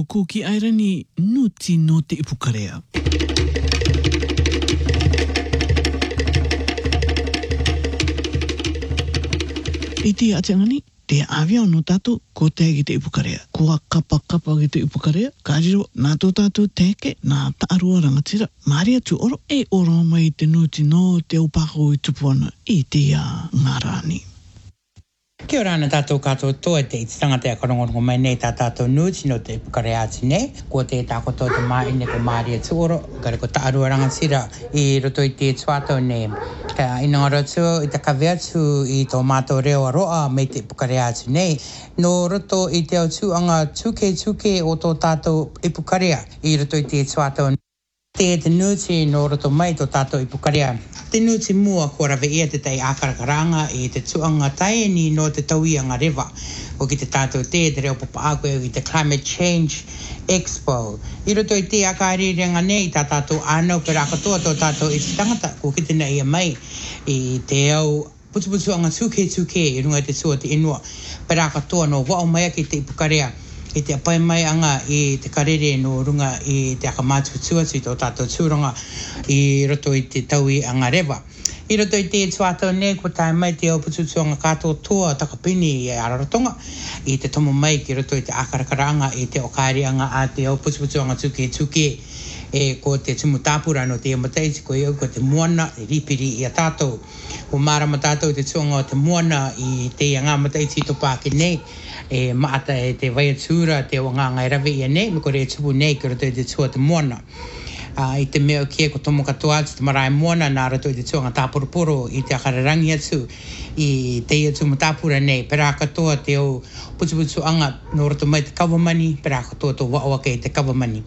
ko ki airani nuti no te ipukarea. I te atengani, te awia no tātou ko te ki te ipukarea. Kua kapa ki te ipukarea, kāriro nā tō tātou teke, nā taarua rangatira, māria tu oro, e oro mai te nuti no te upako i tupuana i te ngārani. Kia ora ana tātou katoa toa te ititanga te akarongorongo mai nei tā tātou nuti no te ipukarea ati nei. Ko te tākotoa te mai ne ko Māria Tuoro, kare ko taarua rangatira i roto i te tuatau nei. Ka inanga roto i te kawea tu i tō mātou reo aroa mai te ipukarea ati nei. No roto i te au tuanga tuke o tō tātou ipukarea i roto i te tuatau nei. Te nuti no roto mai tō tātou ipukarea. Te nuti mua ko rawe ia te tei ākarakaranga i te tuanga taini no te tauianga rewa. O ki te tātou te reo papa ako i te Climate Change Expo. I roto i te akairirenga nei tā tātou ānau pera katoa tō tātou i te tangata ko ki te nei mai i te au putuanga tuke i runga i te tua te inua. Pera katoa no wao mai ki te ipukarea. I te apai mai anga i te karere no runga i te akamātu tuatu i tō tātou tūranga i roto i te taui anga rewa. I roto i te tuatau nei ko tai mai te au putuanga katoa toa takapini i Ararotonga i te tomo mai ki roto i te akarakaranga i te okaari anga a te au putuanga tuke e ko te tumutapura no te amataiti ko iau ko te moana i ripiri i a tātou. Ko marama tātou te tuanga o te moana i te anga amataiti i tō pāke nei. E maata e te vaiatura te wanga ngai rawe ia nei, me kore e tupu nei ki roto i te tua te moana. I te mea o kia ko tomo katoa atu te marae moana nā roto i te tuanga tāporoporo i te akararangi atu i te ia tumutapura nei. Pera katoa te o putu anga no roto mai te kawamani, pera katoa tō waawake i te kawamani.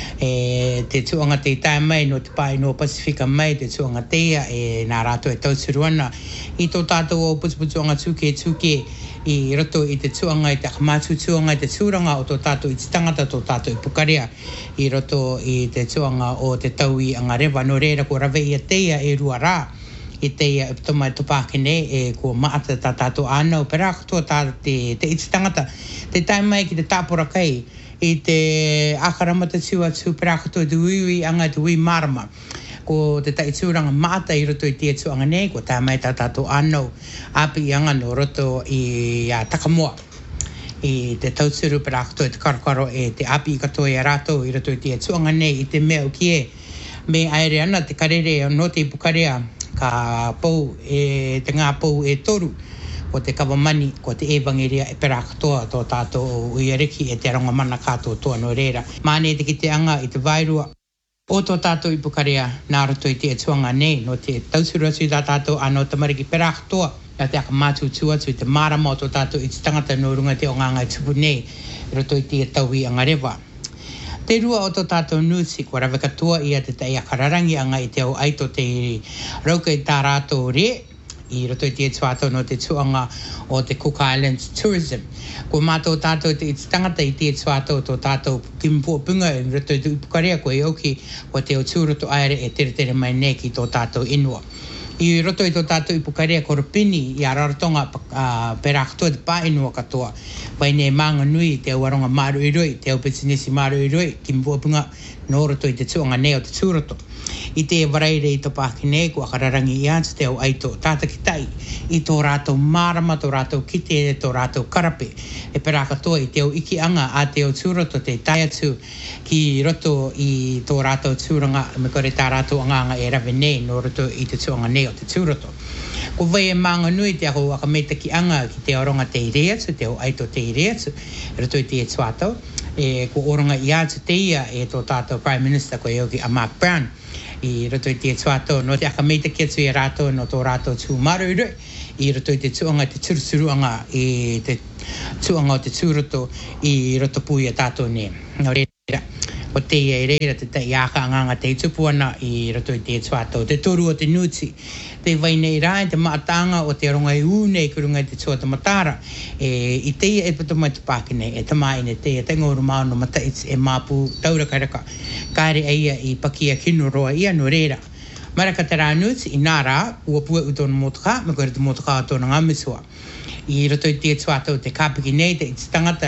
Te tuanga te tai mai no te pai no Pasifika mai, te tuanga teia e nā rato e tauturuana. I tō tātou o putu anga tuke i roto i te tuanga i te akamātu tuanga i te tūranga o tō tātou i te tangata tō tātou i pukarea i roto i te tuanga o te taui anga rewa no reira ko rawe ia teia e rua rā i teia e ptoma e topākene e ko maata tā tātou ānau pera katoa tā te iti tangata te tai mai ki te tāpora kai i te akaramata tua pera katoa te uiui anga te ui marama ko te taitūranga maata i roto i te tuanga nei, ko tā mai tā tātou anau api i anga no roto i Takamoa. I te tauturu pera katoa i te karakaro e te api i katoa i a rātou i roto i te tuanga nei i te mea o kie. Me aere ana te karere no te ipukarea ka pou te ngā pou e toru ko te kawamani, ko te ewangeria e pera katoa tō tātou uiareki e te aronga mana kātou toa no reira. Māne te ki te anga i te vairua. O tō tātou ipukarea nā roto i te tuanga nei, no te tauturu atu i tā tātou anō tamariki pera katoa, na te akamātu atu i te marama o tō tātou i te tangata no runga te o ngāngai tupu nei, roto i te taui anga rewa. Te rua o tō tātou nusi, kua rawe katoa ia te tei akararangi anga i te au aito te rauka i tā rātou re, i roto i te tuatau no te tuanga o te Cook Islands Tourism. Ko mātou tātou te tangata i te tuatau tō tātou kimpua punga i roto i te ipukarea ko e oki ko te o tūroto aere e tere mai nei ki tō tātou inua. I roto i tō tātou ipukarea ko Rapini i Ararotonga pera katoa te pā inua katoa. Vai nei manga nui te waronga maru i roi, te au petinesi maru i roi, kimpua punga no roto i te tuanga nei o te tūroto. I te waraire i tō pākene ko akararangi i atu te au aito tātaki tai i tō rātou marama, tō rātou kite, tō rātou karape. E pera katoa i te au iki anga a te au tūroto te tai atu ki roto i tō rātou tūranga me kore tā rātou anganga e rawe nei no roto i te tuanga nei o te tūroto. Ko vai e manga nui te ako akameita ki anga ki te aronga te ireatu, te au aito te ireatu, roto i te tuatau. Ko oronga i atu te ia e tō tātou Prime Minister ko e oki a Mark Brown. I roto i te tuatau, no te akameita ki atu i rātou no tō rātou tūmaru i roi, i roto i te tuanga te turuturuanga i te tuanga o te tūroto i roto pui a tātou ne. Nō reira, o te ia i reira te tei aka anganga te tupuana i roto i te tuatau, te toru o te nuti, te vai nei rai, te maatanga o te aronga i unei kurunga i te tuata matara, i te ia e pato mai te pākene, e tamaine te ia tengo rumao no mataits e māpu taura karaka, kāre eia i pakia kino roa ia no reira. Maraka te rā nuti, i nā rā, ua pua utona motoka, me kore te motoka o tōna ngamisua. I roto i te tuatau te kāpiki nei, te tangata